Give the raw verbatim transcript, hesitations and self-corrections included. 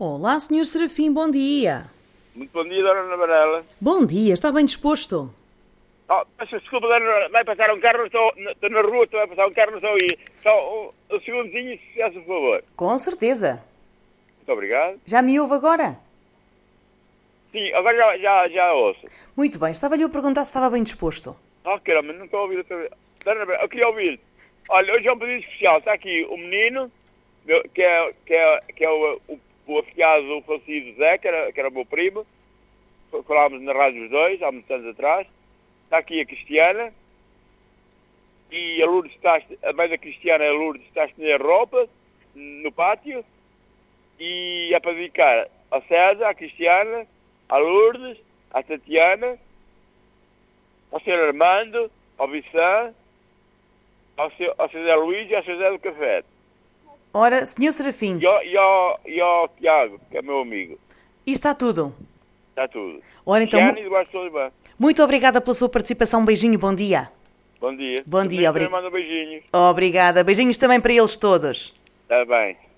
Olá, senhor Serafim, bom dia. Muito bom dia, Dona Ana Varela. Bom dia, está bem disposto? Oh, peço desculpa, Dona Ana, vai passar um carro, não estou, estou na rua, estou a passar um carro, não estou aí. Só um, um segundinho, se faz o favor. Com certeza. Muito obrigado. Já me ouve agora? Sim, agora já, já, já ouço. Muito bem, estava-lhe a perguntar se estava bem disposto. Oh, caramba, não estou a ouvir outra vez. Dona Ana Varela, eu queria ouvir. Olha, hoje é um pedido especial. Está aqui o menino, meu, que é, que é, que é o, o, o afilhado do falecido Zé, que era, que era o meu primo. Falámos na rádio os dois, há muitos anos atrás. Está aqui a Cristiana. E a Lourdes está, a mãe da Cristiana, a Lourdes, está a estender roupa no pátio. E é para dedicar ao César, à Cristiana, à Lourdes, à Tatiana, ao senhor Armando, ao Vicente, ao seu, ao seu Zé Luís e ao seu Zé do Café. Ora, senhor Serafim, E ao, e, ao, e ao Tiago, que é meu amigo. e está tudo. Está tudo. Ora, então, Cristiana mu- e Eduardo Sousa. muito obrigada pela sua participação. Um beijinho, bom dia. Bom dia. Bom dia, Também obri- manda beijinhos. Obrigada. Beijinhos também para eles todos. Está bem.